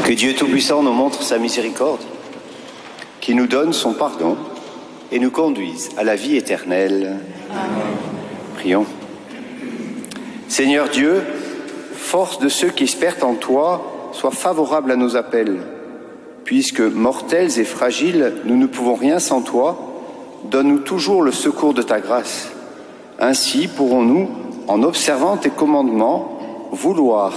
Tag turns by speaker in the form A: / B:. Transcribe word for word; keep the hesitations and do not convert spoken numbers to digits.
A: Que Dieu Tout-Puissant nous montre sa miséricorde, qui nous donne son pardon et nous conduise à la vie éternelle. Amen. Prions. Seigneur Dieu, force de ceux qui espèrent en toi, sois favorable à nos appels. Puisque mortels et fragiles, nous ne pouvons rien sans toi, donne-nous toujours le secours de ta grâce. Ainsi pourrons-nous, en observant tes commandements, vouloir